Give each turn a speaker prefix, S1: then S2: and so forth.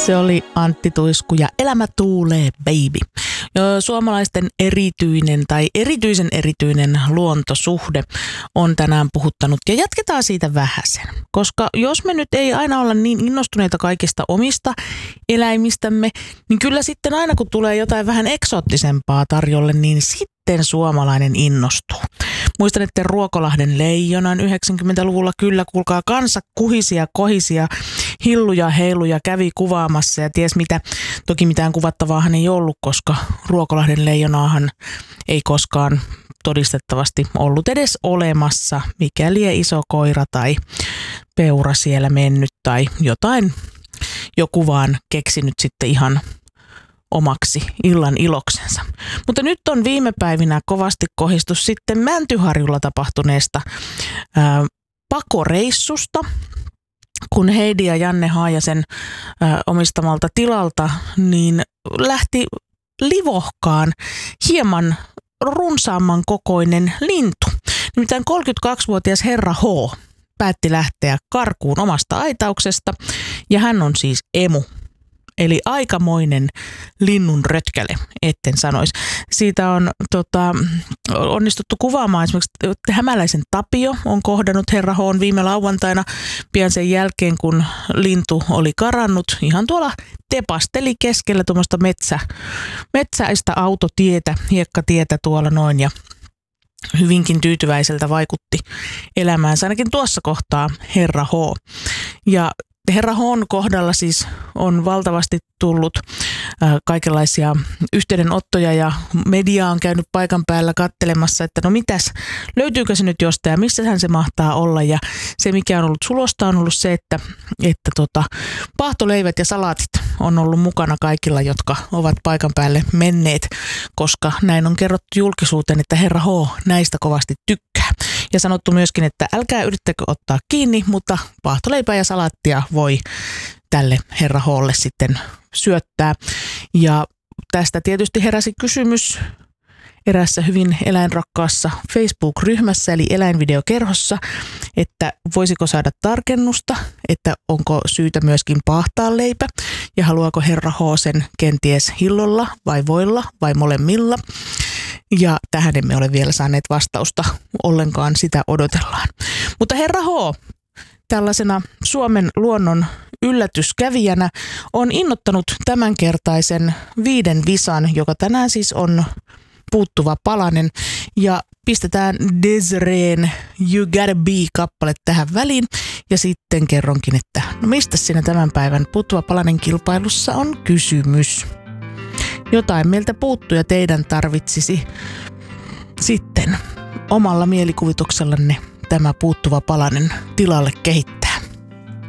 S1: Se oli Antti Tuisku ja Elämä tuulee, baby. Suomalaisten erityisen erityinen luontosuhde on tänään puhuttanut ja jatketaan siitä vähäsen. Koska jos me nyt ei aina olla niin innostuneita kaikista omista eläimistämme, niin kyllä sitten aina kun tulee jotain vähän eksoottisempaa tarjolle, niin sitten suomalainen innostuu. Muistan, että Ruokolahden leijonan 90-luvulla kyllä, kuulkaa, kansa kuhisia, kohisia, hilluja, heiluja kävi kuvaamassa ja ties mitä. Toki mitään kuvattavaahan ei ollut, koska Ruokolahden leijonaahan ei koskaan todistettavasti ollut edes olemassa, mikäli iso koira tai peura siellä mennyt tai jotain, joku vaan keksinyt sitten ihan omaksi illan iloksensa. Mutta nyt on viime päivinä kovasti kohistus sitten Mäntyharjulla tapahtuneesta pakoreissusta, kun Heidi ja Janne Haajasen omistamalta tilalta niin lähti livohkaan hieman runsaamman kokoinen lintu. Nimittäin 32-vuotias herra H. päätti lähteä karkuun omasta aitauksesta ja hän on siis emu. Eli aikamoinen linnun rötkäle, etten sanoisi. Siitä on onnistuttu kuvaamaan esimerkiksi Hämäläisen Tapio on kohdannut herra H:n viime lauantaina pian sen jälkeen, kun lintu oli karannut. Ihan tuolla tepasteli keskellä tuommoista metsäistä autotietä, hiekkatietä tuolla noin ja hyvinkin tyytyväiseltä vaikutti elämäänsä ainakin tuossa kohtaa herra H. Ja herra H:n kohdalla siis on valtavasti tullut kaikenlaisia yhteydenottoja ja media on käynyt paikan päällä katselemassa, että no mitäs, löytyykö se nyt jostain ja missähän se mahtaa olla. Ja se mikä on ollut sulosta on ollut se, että paahtoleivät ja salaatit on ollut mukana kaikilla, jotka ovat paikan päälle menneet, koska näin on kerrottu julkisuuteen, että herra H näistä kovasti tykkää. Ja sanottu myöskin, että älkää yrittäkö ottaa kiinni, mutta paahtoleipää ja salaattia voi tälle herra H:lle sitten syöttää. Ja tästä tietysti heräsi kysymys erässä hyvin eläinrakkaassa Facebook-ryhmässä, eli eläinvideokerhossa, että voisiko saada tarkennusta, että onko syytä myöskin paahtaa leipä ja haluaako herra H sen kenties hillolla vai voilla vai molemmilla. Ja tähän emme ole vielä saaneet vastausta ollenkaan, sitä odotellaan. Mutta herra H, tällaisena Suomen luonnon yllätyskävijänä, on innoittanut tämänkertaisen 5 visan, joka tänään siis on puuttuva palanen. Ja pistetään Desireen You Gotta Be-kappale tähän väliin. Ja sitten kerronkin, että no mistä siinä tämän päivän puuttuva palanen kilpailussa on kysymys. Jotain meiltä puuttuu ja teidän tarvitsisi sitten omalla mielikuvituksellanne tämä puuttuva palanen tilalle kehittää.